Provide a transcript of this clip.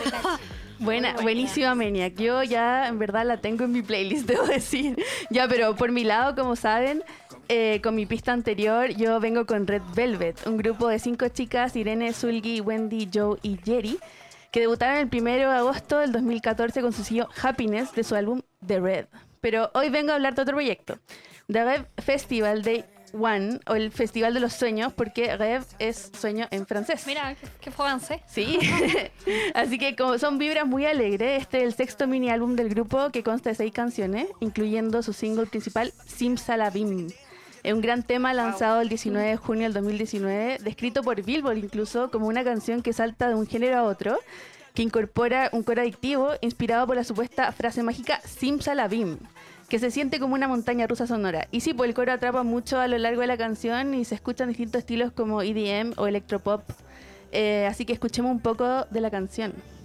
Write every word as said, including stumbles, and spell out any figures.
Buena, buenísima Maniac. Yo ya en verdad la tengo en mi playlist, debo decir. Ya, pero por mi lado, como saben, eh, con mi pista anterior, yo vengo con Red Velvet, un grupo de cinco chicas, Irene, Sulgi, Wendy, Joe y Jerry, que debutaron el primero de agosto del dos mil catorce con su sello Happiness de su álbum The Red. Pero hoy vengo a hablar de otro proyecto, The Rev Festival Day One, o el Festival de los Sueños, porque Rev es sueño en francés. Mira, qué, qué francés. Sí, así que como son vibras muy alegres, este es el sexto mini álbum del grupo que consta de seis canciones, incluyendo su single principal, Simsalabim. Es un gran tema lanzado el diecinueve de junio del dos mil diecinueve, descrito por Billboard incluso como una canción que salta de un género a otro, que incorpora un coro adictivo inspirado por la supuesta frase mágica Simsalabim, que se siente como una montaña rusa sonora. Y sí, pues el coro atrapa mucho a lo largo de la canción y se escuchan distintos estilos como E D M o electropop. Eh, así que escuchemos un poco de la canción.